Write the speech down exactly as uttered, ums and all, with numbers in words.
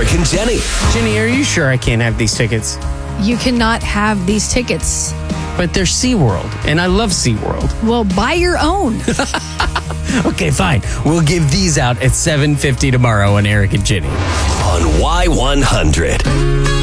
Eric and Jenny. Jenny, are you sure I can't have these tickets? You cannot have these tickets. But they're SeaWorld, and I love SeaWorld. Well, buy your own. Okay, fine. We'll give these out at seven fifty tomorrow on Eric and Jenny. On Y one hundred.